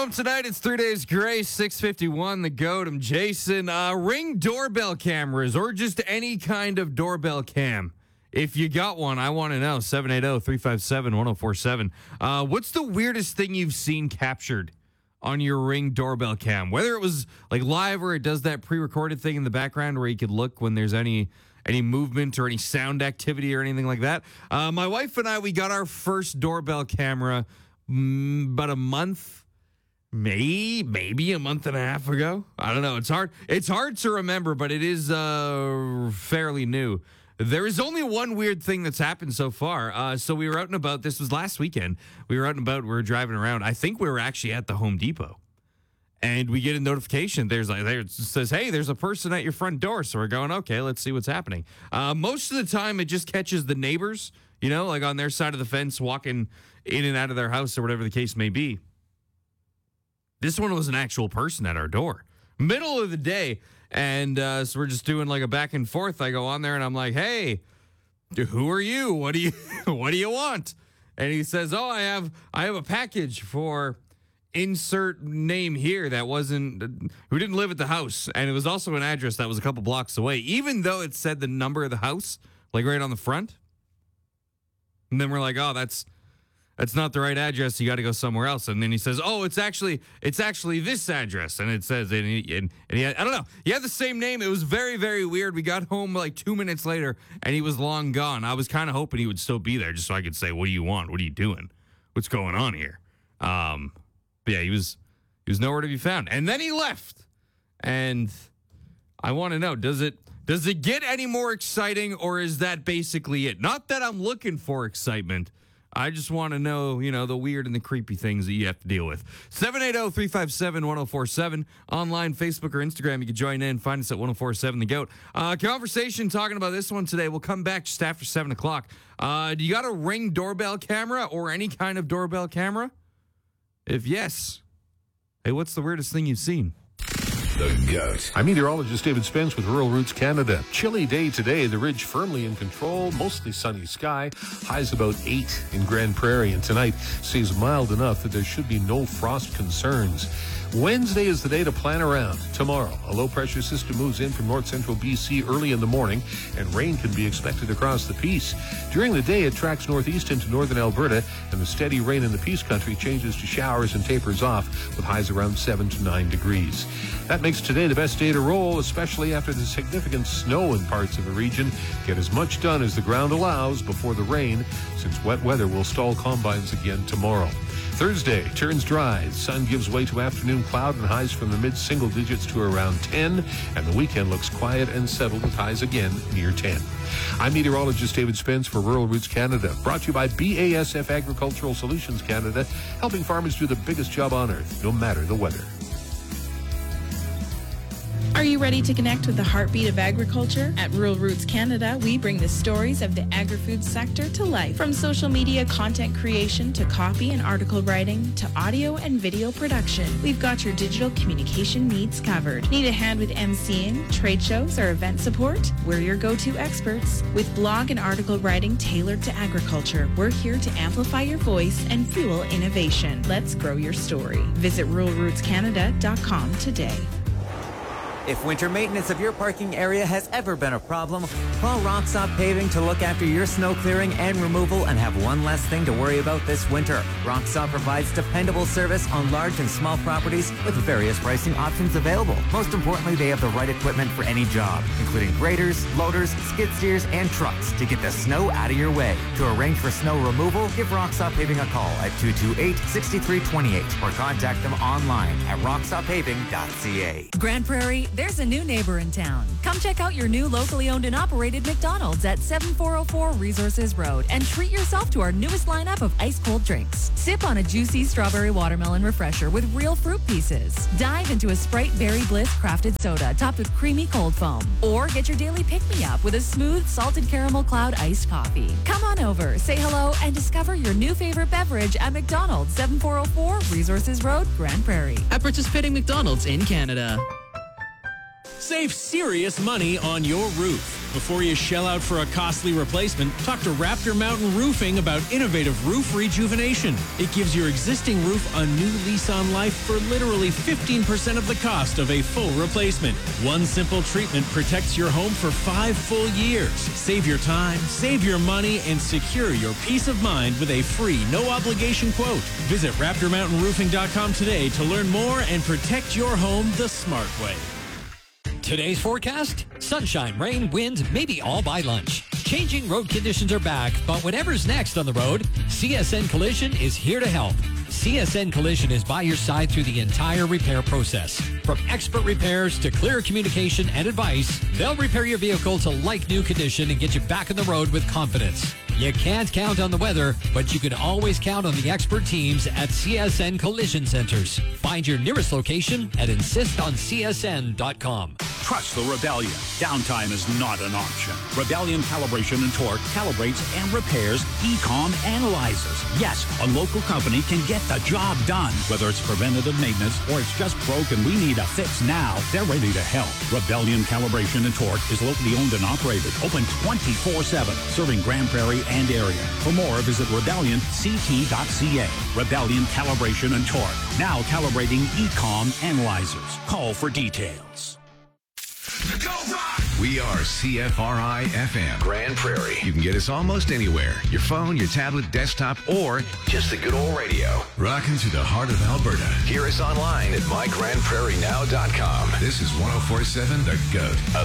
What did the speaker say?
home tonight. It's 3 Days Grace, 6:51. The GOAT. I'm Jason. Ring doorbell cameras or just any kind of doorbell cam. If you got one, I want to know. 780-357-1047. What's the weirdest thing you've seen captured on your Ring doorbell cam? Whether it was like live or it does that pre-recorded thing in the background where you could look when there's any movement or any sound activity or anything like that. My wife and I, we got our first doorbell camera about a month, maybe a month and a half ago. I don't know. It's hard to remember, but it is fairly new. There is only one weird thing that's happened so far. So we were out and about. This was last weekend. We were out and about. We were driving around. I think we were actually at the Home Depot. And we get a notification. There it says, hey, there's a person at your front door. So we're going, okay, let's see what's happening. Most of the time, it just catches the neighbors, like on their side of the fence, walking in and out of their house or whatever the case may be. This one was an actual person at our door. Middle of the day. And so we're just doing like a back and forth. I go on there and I'm like, hey, who are you? What do you want? And he says, oh, I have a package for insert name here that who didn't live at the house. And it was also an address that was a couple blocks away, even though it said the number of the house, like right on the front. And then we're like, oh, that's not the right address. You got to go somewhere else. And then he says, oh, it's actually this address. And it says, and he had, I don't know. He had the same name. It was very, very weird. We got home like 2 minutes later and he was long gone. I was kind of hoping he would still be there just so I could say, what do you want? What are you doing? What's going on here? But yeah, he was nowhere to be found. And then he left. And I want to know, does it get any more exciting, or is that basically it? Not that I'm looking for excitement. I just want to know, the weird and the creepy things that you have to deal with. 780-357-1047. Online, Facebook, or Instagram. You can join in. Find us at 1047 The GOAT. Conversation talking about this one today. We'll come back just after 7 o'clock. Do you got a Ring doorbell camera or any kind of doorbell camera? If yes, hey, what's the weirdest thing you've seen? The GOAT. I'm meteorologist David Spence with Rural Roots Canada. Chilly day today. The ridge firmly in control. Mostly sunny sky. Highs about 8 in Grand Prairie. And tonight stays mild enough that there should be no frost concerns. Wednesday is the day to plan around. Tomorrow, a low-pressure system moves in from north-central BC early in the morning, and rain can be expected across the Peace. During the day, it tracks northeast into northern Alberta, and the steady rain in the Peace Country changes to showers and tapers off, with highs around 7 to 9 degrees. That makes today the best day to roll, especially after the significant snow in parts of the region. Get as much done as the ground allows before the rain, since wet weather will stall combines again tomorrow. Thursday turns dry. The sun gives way to afternoon cloud and highs from the mid-single digits to around 10. And the weekend looks quiet and settled with highs again near 10. I'm meteorologist David Spence for Rural Roots Canada. Brought to you by BASF Agricultural Solutions Canada, helping farmers do the biggest job on earth, no matter the weather. Are you ready to connect with the heartbeat of agriculture? At Rural Roots Canada, we bring the stories of the agri-food sector to life. From social media content creation to copy and article writing to audio and video production, we've got your digital communication needs covered. Need a hand with emceeing, trade shows, or event support? We're your go-to experts. With blog and article writing tailored to agriculture, we're here to amplify your voice and fuel innovation. Let's grow your story. Visit ruralrootscanada.com today. If winter maintenance of your parking area has ever been a problem, call Rockstop Paving to look after your snow clearing and removal and have one less thing to worry about this winter. Rockstop provides dependable service on large and small properties with various pricing options available. Most importantly, they have the right equipment for any job, including graders, loaders, skid steers, and trucks to get the snow out of your way. To arrange for snow removal, give Rockstop Paving a call at 228-6328 or contact them online at rockstoppaving.ca. Grand Prairie, there's a new neighbor in town. Come check out your new locally owned and operated McDonald's at 7404 Resources Road and treat yourself to our newest lineup of ice cold drinks. Sip on a juicy strawberry watermelon refresher with real fruit pieces. Dive into a Sprite Berry Bliss crafted soda topped with creamy cold foam. Or get your daily pick-me-up with a smooth salted caramel cloud iced coffee. Come on over, say hello, and discover your new favorite beverage at McDonald's, 7404 Resources Road, Grand Prairie. At participating McDonald's in Canada. Save serious money on your roof. Before you shell out for a costly replacement, talk to Raptor Mountain Roofing about innovative roof rejuvenation. It gives your existing roof a new lease on life for literally 15% of the cost of a full replacement. One simple treatment protects your home for 5 full years. Save your time, save your money, and secure your peace of mind with a free, no-obligation quote. Visit RaptorMountainRoofing.com today to learn more and protect your home the smart way. Today's forecast? Sunshine, rain, wind, maybe all by lunch. Changing road conditions are back, but whatever's next on the road, CSN Collision is here to help. CSN Collision is by your side through the entire repair process. From expert repairs to clear communication and advice, they'll repair your vehicle to like-new condition and get you back on the road with confidence. You can't count on the weather, but you can always count on the expert teams at CSN Collision Centers. Find your nearest location at insistoncsn.com. Trust the Rebellion. Downtime is not an option. Rebellion Calibration and Torque calibrates and repairs ECOM analyzers. Yes, a local company can get the job done. Whether it's preventative maintenance or it's just broke and we need a fix now, they're ready to help. Rebellion Calibration and Torque is locally owned and operated, open 24/7, serving Grand Prairie and area. For more, visit rebellionct.ca. Rebellion Calibration and Torque, now calibrating ECOM analyzers. Call for details. We are CFRI FM, Grand Prairie. You can get us almost anywhere. Your phone, your tablet, desktop, or just the good old radio. Rocking to the heart of Alberta. Hear us online at mygrandprairienow.com. This is 104.7 The Goat.